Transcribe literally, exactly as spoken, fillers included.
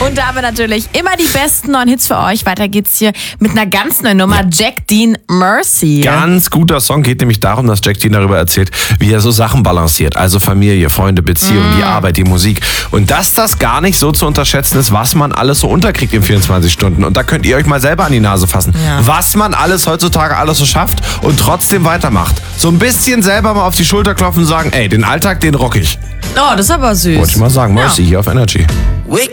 Und da haben wir natürlich immer die besten neuen Hits für euch. Weiter geht's hier mit einer ganz neuen Nummer. Jack Dean, Mercy. Ganz guter Song, geht nämlich darum, dass Jack Dean darüber erzählt, wie er so Sachen balanciert. Also Familie, Freunde, Beziehung, mm. die Arbeit, die Musik. Und dass das gar nicht so zu unterschätzen ist, was man alles so unterkriegt in vierundzwanzig Stunden. Und da könnt ihr euch mal selber an die Nase fassen. Ja. Was man alles heutzutage alles so schafft und trotzdem weitermacht. So ein bisschen selber mal auf die Schulter klopfen und sagen, ey, den Alltag, den rock ich. Oh, das ist aber süß. Wollte ich mal sagen, Mercy, ja. hier auf Energy.